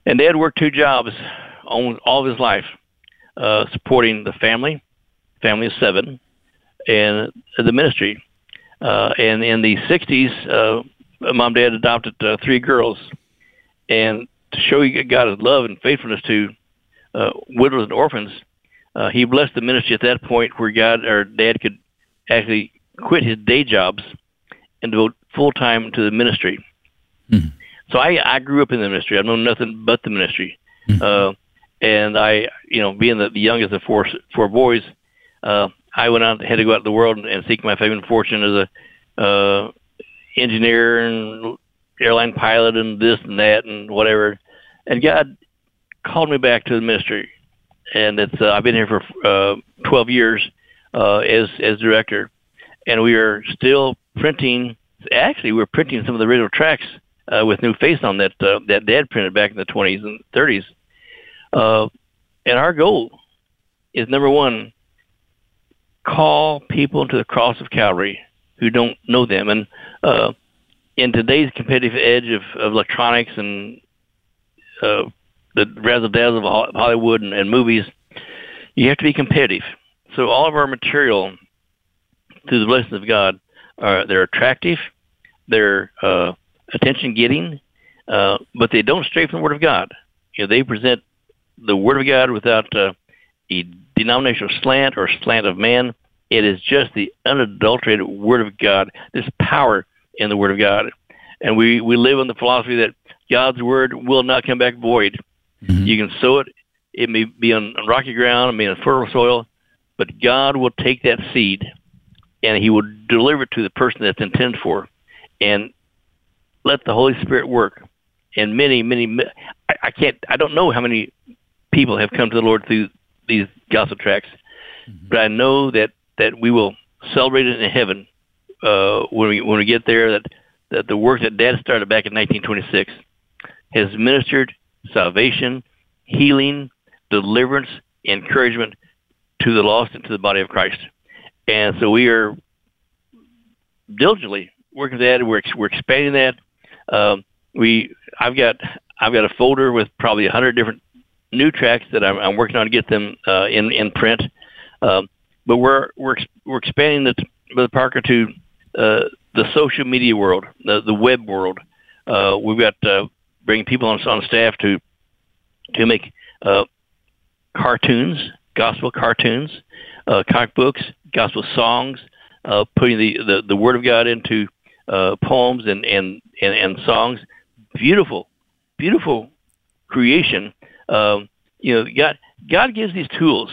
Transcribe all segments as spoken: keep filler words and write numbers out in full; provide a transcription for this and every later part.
And Dad worked two jobs almost all of his life, uh, supporting the family, family of seven, and the ministry. Uh, and in the sixties, uh, Mom and Dad adopted uh, three girls. And to show you God's love and faithfulness to uh, widows and orphans, uh, he blessed the ministry at that point where God or Dad could actually quit his day jobs and devote full time to the ministry. Mm-hmm. So I, I grew up in the ministry. I've known nothing but the ministry. Mm-hmm. Uh, and I, you know, being the, the youngest of four, four boys, uh, I went out, had to go out in the world and, and seek my fame and fortune as a uh, engineer and airline pilot and this and that and whatever. And God called me back to the ministry. And it's uh, I've been here for uh, twelve years uh, as as director. And we are still printing, actually we're printing some of the original tracks uh, with new face on that uh, that Dad printed back in the twenties and thirties. Uh, and our goal is, number one, call people to the cross of Calvary who don't know them. And uh, in today's competitive edge of, of electronics and uh, the razzle-dazzle of Hollywood and, and movies, you have to be competitive. So all of our material, through the blessings of God, are they're attractive, they're uh, attention-getting, uh, but they don't stray from the Word of God. You know, they present the Word of God without uh, a denominational slant or slant of man. It is just the unadulterated Word of God. There's power in the Word of God. And we, we live on the philosophy that God's Word will not come back void. Mm-hmm. You can sow it. It may be on, on rocky ground, it may be on fertile soil, but God will take that seed and He will deliver it to the person that's intended for. And let the Holy Spirit work. And many, many, I, I can't, I don't know how many people have come to the Lord through these gospel tracts, mm-hmm. but I know that, that we will celebrate it in heaven uh, when we when we get there. That that the work that Dad started back in nineteen twenty-six has ministered salvation, healing, deliverance, encouragement to the lost and to the body of Christ. And so we are diligently working with that. We're we're expanding that. Um, we I've got I've got a folder with probably a hundred different new tracks that I'm, I'm working on to get them uh, in in print. Um, but we're we're we're expanding the Brother Parker to uh, the social media world, the the web world. Uh, we've got uh, bringing people on on staff to to make uh, cartoons, gospel cartoons, uh, comic books, gospel songs, uh, putting the, the, the Word of God into uh, poems and, and, and, and songs. Beautiful, beautiful creation. Um, you know, God God gives these tools,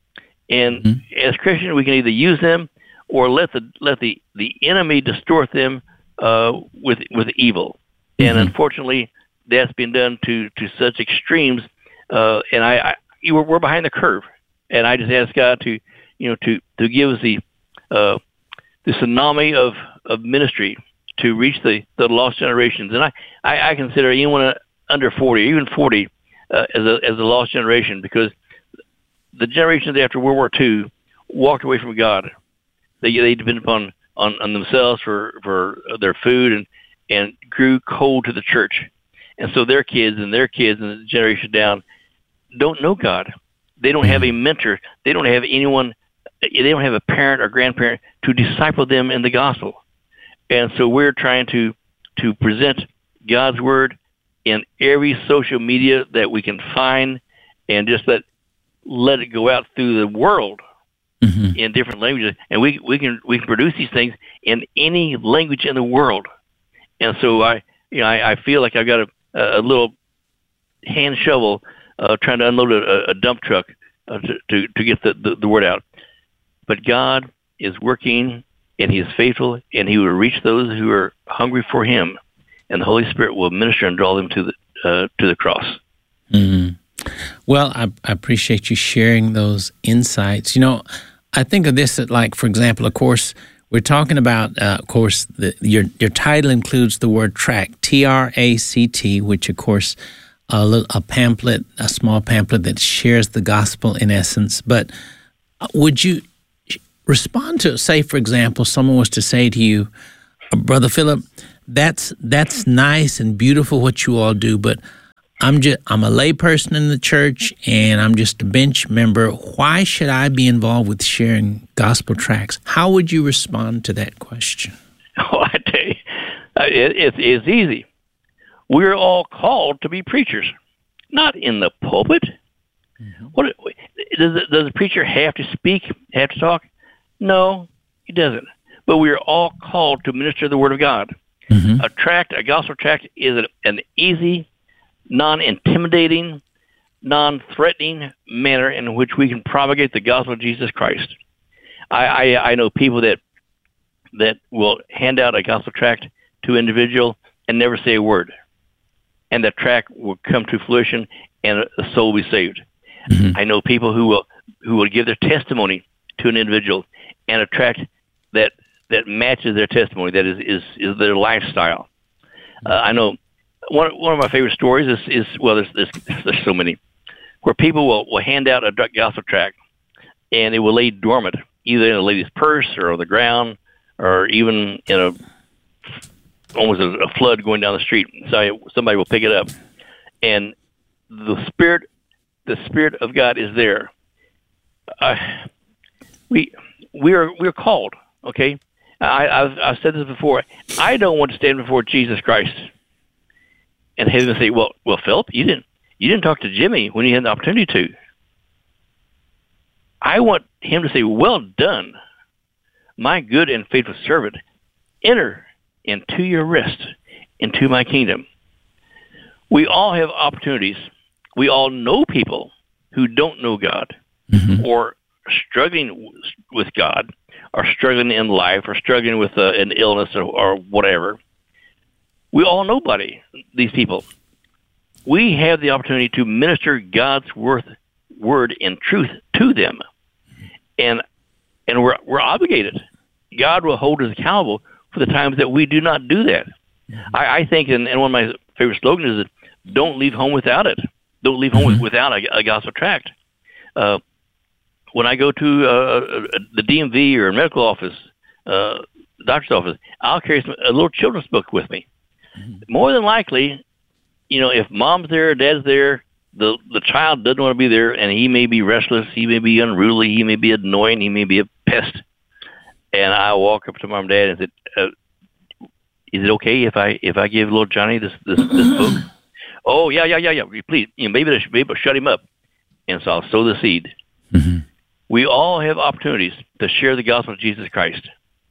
and mm-hmm. as Christians, we can either use them or let the let the, the enemy distort them uh, with with evil. Mm-hmm. And unfortunately, that's been done to, to such extremes. Uh, and I, I we're, we're behind the curve. And I just ask God to, you know, to, to give us the uh, the tsunami of, of ministry to reach the, the lost generations. And I, I, I consider anyone under forty, even forty, uh, as a as a lost generation, because the generations after World War Two walked away from God. They they depended upon on, on themselves for, for their food and, and grew cold to the church. And so their kids and their kids and the generation down don't know God. They don't have a mentor. They don't have anyone. They don't have a parent or grandparent to disciple them in the gospel. And so we're trying to to present God's Word in every social media that we can find, and just let let it go out through the world mm-hmm. in different languages. And we we can we can produce these things in any language in the world. And so I you know I, I feel like I've got a, a little hand shovel uh, trying to unload a, a dump truck uh, to, to to get the, the the word out. But God is working, and He is faithful, and He will reach those who are hungry for Him, and the Holy Spirit will minister and draw them to the uh, to the cross. Mm-hmm. Well, I, I appreciate you sharing those insights. You know, I think of this, like, for example, of course, we're talking about, uh, of course, the, your your title includes the word tract, T R A C T, which, of course, a, little, a pamphlet, a small pamphlet that shares the gospel in essence. But would you respond to, say, for example, someone was to say to you, Brother Philip, that's that's nice and beautiful what you all do, but I'm just I'm a lay person in the church, and I'm just a bench member. Why should I be involved with sharing gospel tracts? How would you respond to that question? Oh, I tell you, it, it, it's easy. We're all called to be preachers, not in the pulpit. Mm-hmm. What does the, does the preacher have to speak, have to talk? No, he doesn't. But we are all called to minister the Word of God. Mm-hmm. A tract, a gospel tract, is an, an easy, non-intimidating, non-threatening manner in which we can propagate the gospel of Jesus Christ. I, I, I know people that that will hand out a gospel tract to an individual and never say a word, and the tract will come to fruition and a soul will be saved. Mm-hmm. I know people who will who will give their testimony to an individual and a tract that that matches their testimony, that is is, is their lifestyle. Uh, I know one one of my favorite stories is, is well, there's, there's there's so many, where people will, will hand out a gospel tract and it will lay dormant, either in a lady's purse or on the ground, or even in a almost a, a flood going down the street. So somebody will pick it up, and the spirit. The Spirit of God is there. Uh, we we are we are called. Okay, I, I've I've said this before. I don't want to stand before Jesus Christ and have him say, "Well, well, Philip, you didn't you didn't talk to Jimmy when you had the opportunity to." I want him to say, "Well done, my good and faithful servant. Enter into your rest, into my kingdom." We all have opportunities. We all know people who don't know God, mm-hmm. or struggling with God, or struggling in life, or struggling with uh, an illness or, or whatever. We all know buddy, these people. We have the opportunity to minister God's worth, word in truth to them, and and we're we're obligated. God will hold us accountable for the times that we do not do that. Mm-hmm. I, I think, and, and one of my favorite slogans is, "Don't leave home without it." Don't leave home mm-hmm. without a, a gospel tract. Uh, when I go to uh, the D M V or medical office, uh, doctor's office, I'll carry some, a little children's book with me. Mm-hmm. More than likely, you know, if mom's there, dad's there, the the child doesn't want to be there, and he may be restless, he may be unruly, he may be annoying, he may be a pest. And I walk up to mom and dad and said, uh, "Is it okay if I if I give little Johnny this this, this book?" Oh, yeah, yeah, yeah, yeah. Please, you know, maybe I should be able to shut him up. And so I'll sow the seed. Mm-hmm. We all have opportunities to share the gospel of Jesus Christ.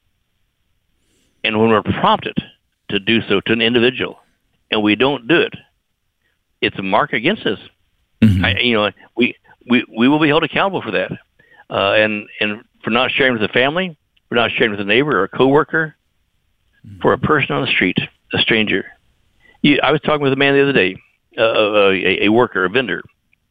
And when we're prompted to do so to an individual, and we don't do it, it's a mark against us. Mm-hmm. I, you know, we, we, we will be held accountable for that. Uh, and, and for not sharing with the family, for not sharing with a neighbor or a coworker, mm-hmm. for a person on the street, a stranger. You, I was talking with a man the other day, uh, a, a worker, a vendor,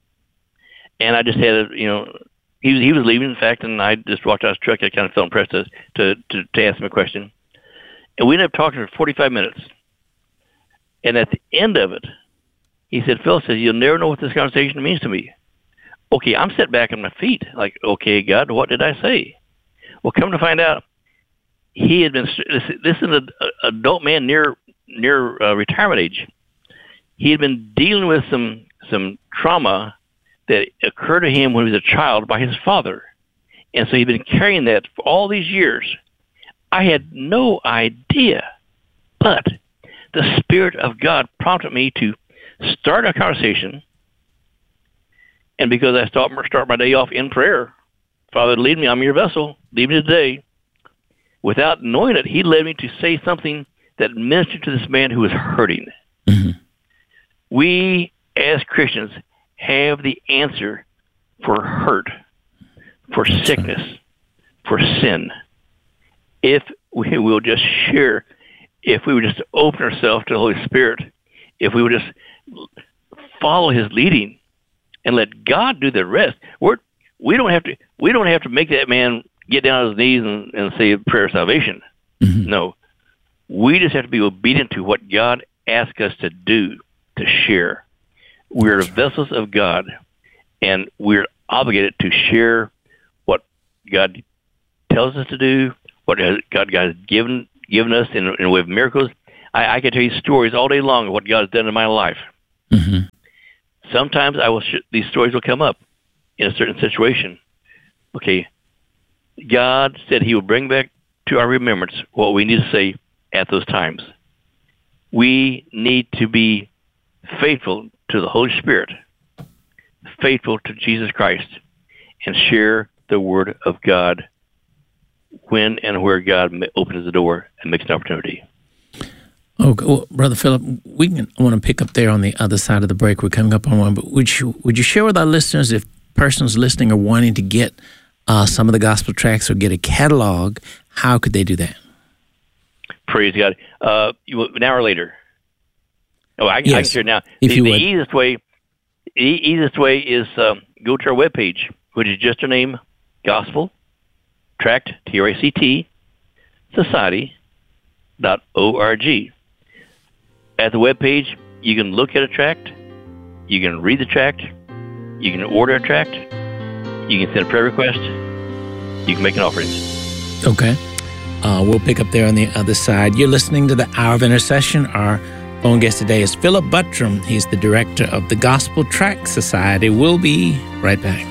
and I just had a, you know, he was he was leaving, in fact, and I just walked out of his truck. I kind of felt impressed to, to, to, to ask him a question, and we ended up talking for forty-five minutes. And at the end of it, he said, "Phil says you'll never know what this conversation means to me." Okay, I'm set back on my feet, like, okay, God, what did I say? Well, come to find out, he had been. This, this is an adult man near. near uh, retirement age. He had been dealing with some some trauma that occurred to him when he was a child by his father. And so he'd been carrying that for all these years. I had no idea, but the Spirit of God prompted me to start a conversation. And because I start, start my day off in prayer, Father, lead me, I'm your vessel, lead me today. Without knowing it, he led me to say something that ministered to this man who was hurting. Mm-hmm. We, as Christians, have the answer for hurt, for That's sickness, right. for sin. If we will just share, if we would just open ourselves to the Holy Spirit, if we would just follow his leading and let God do the rest, we're, we don't have to. We don't have to make that man get down on his knees and, and say a prayer of salvation. Mm-hmm. No. We just have to be obedient to what God asks us to do, to share. We're vessels of God, and we're obligated to share what God tells us to do, what God, God has given given us in, in a way of miracles. I, I can tell you stories all day long of what God has done in my life. Mm-hmm. sometimes I will sh- these stories will come up in a certain situation. Okay, God said He will bring back to our remembrance what we need to say at those times. We need to be faithful to the Holy Spirit, faithful to Jesus Christ, and share the Word of God when and where God opens the door and makes an opportunity. Okay, well, Brother Philip, we can, I want to pick up there on the other side of the break. We're coming up on one, but would you would you share with our listeners, if persons listening are wanting to get uh, some of the gospel tracts or get a catalog, how could they do that? Praise God. Uh, you, now or later? Oh, I, yes, I can share now. If the, you the would. easiest way, the easiest way is um, go to our webpage, which is just our name, Gospel Tract, T R A C T, Society dot org. At the webpage, you can look at a tract, you can read the tract, you can order a tract, you can send a prayer request, you can make an offering. Okay. Uh, we'll pick up there on the other side. You're listening to the Hour of Intercession. Our phone guest today is Philip Buttram. He's the director of the Gospel Tract Society. We'll be right back.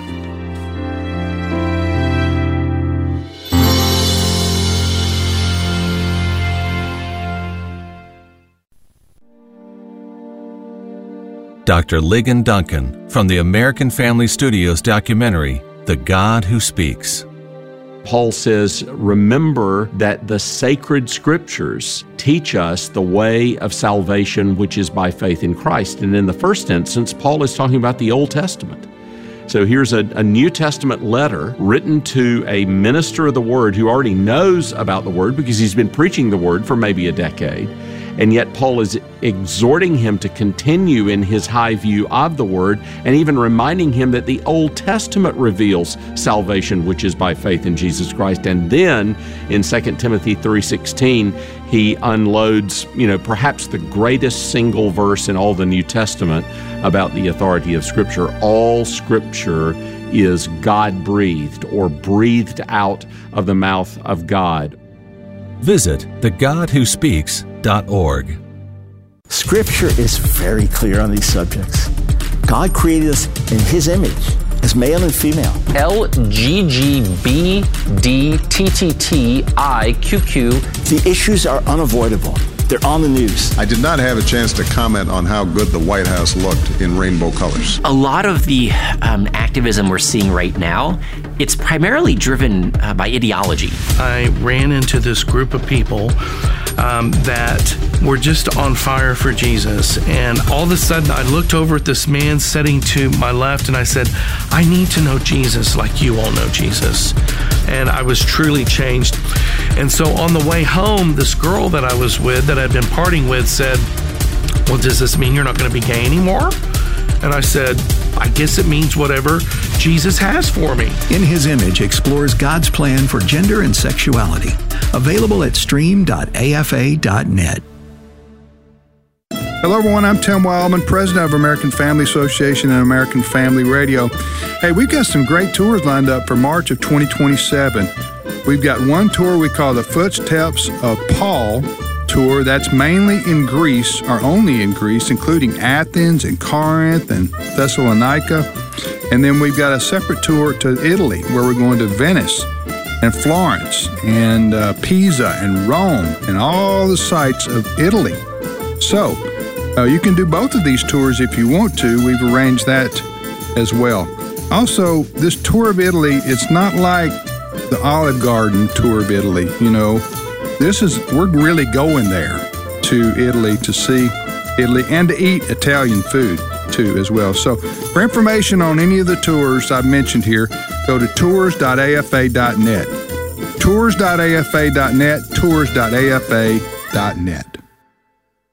Doctor Ligon Duncan from the American Family Studios documentary, The God Who Speaks. Paul says, remember that the sacred scriptures teach us the way of salvation, which is by faith in Christ. And in the first instance, Paul is talking about the Old Testament. So here's a, a New Testament letter written to a minister of the Word who already knows about the Word because he's been preaching the Word for maybe a decade. And yet Paul is exhorting him to continue in his high view of the Word, and even reminding him that the Old Testament reveals salvation, which is by faith in Jesus Christ. And then in Second Timothy three sixteen, he unloads, you know, perhaps the greatest single verse in all the New Testament about the authority of Scripture. All Scripture is God-breathed, or breathed out of the mouth of God. Visit the god who speaks dot org. Scripture is very clear on these subjects. God created us in His image, as male and female. L G G B D T T T I Q Q. The issues are unavoidable. They're on the news. I did not have a chance to comment on how good the White House looked in rainbow colors. A lot of the um, activism we're seeing right now, it's primarily driven uh, by ideology. I ran into this group of people um, that were just on fire for Jesus. And all of a sudden, I looked over at this man sitting to my left, and I said, I need to know Jesus like you all know Jesus. And I was truly changed. And so on the way home, this girl that I was with, that I'd been partying with, said, well, does this mean you're not going to be gay anymore? And I said, I guess it means whatever Jesus has for me. In His Image explores God's plan for gender and sexuality. Available at stream dot A F A dot net. Hello, everyone. I'm Tim Wildman, president of American Family Association and American Family Radio. Hey, we've got some great tours lined up for March of twenty twenty-seven. We've got one tour we call the Footsteps of Paul tour. That's mainly in Greece, or only in Greece, including Athens and Corinth and Thessalonica. And then we've got a separate tour to Italy, where we're going to Venice and Florence and uh, Pisa and Rome and all the sites of Italy. So uh, you can do both of these tours if you want to. We've arranged that as well. Also, this tour of Italy, it's not like the Olive Garden tour of Italy. You know, this is, we're really going there to Italy to see Italy and to eat Italian food too as well. So for information on any of the tours I've mentioned here, go to tours dot A F A dot net. tours dot A F A dot net, tours dot A F A dot net.